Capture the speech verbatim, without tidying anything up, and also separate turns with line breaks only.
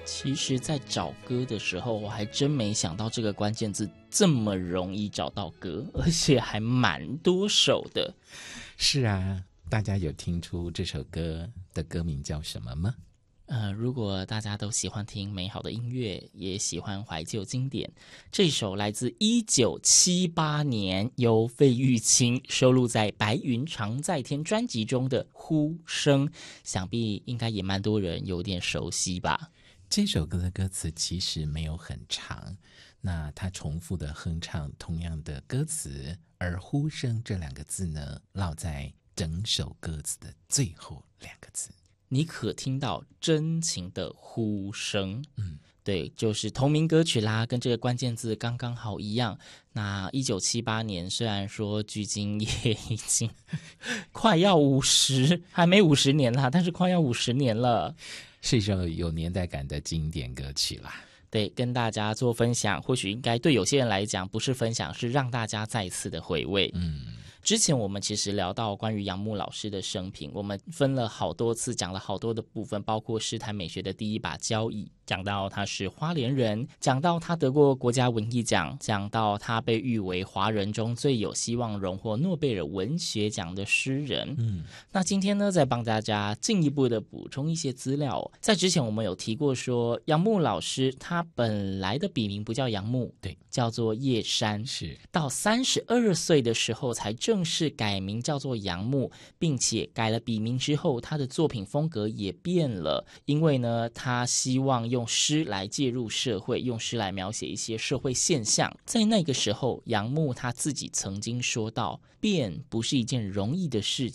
其实在找歌的时候，我还真没想到这个关键字这么容易找到歌，而且还蛮多首的。
是啊，大家有听出这首歌的歌名叫什么吗？
呃，如果大家都喜欢听美好的音乐，也喜欢怀旧经典，这首来自一九七八年由费玉清收录在《白云常在天》专辑中的《呼声》，想必应该也蛮多人有点熟悉吧。
这首歌的歌词其实没有很长，那它重复的哼唱同样的歌词，而呼声这两个字呢，落在整首歌词的最后两个字。
你可听到真情的呼声，
嗯，
对，就是同名歌曲啦，跟这个关键字刚刚好一样。那一九七八年，虽然说距今也已经快要五十，还没五十年啦，但是快要五十年了，
是一首有年代感的经典歌曲啦。
对，跟大家做分享，或许应该对有些人来讲不是分享，是让大家再次的回味。
嗯。
之前我们其实聊到关于杨牧老师的生平，我们分了好多次，讲了好多的部分，包括诗坛美学的第一把交椅，讲到他是花莲人，讲到他得过国家文艺奖，讲到他被誉为华人中最有希望荣获诺贝尔文学奖的诗人。
嗯，
那今天呢，再帮大家进一步的补充一些资料。在之前我们有提过说，杨牧老师他本来的笔名不叫杨牧，
对，
叫做叶山，
是
到三十二岁的时候才正式改名叫做杨牧，并且改了笔名之后，他的作品风格也变了，因为呢，他希望用诗来介入社会，用诗来描写一些社会现象。在那个时候，杨牧他自己曾经说到，变不是一件容易的事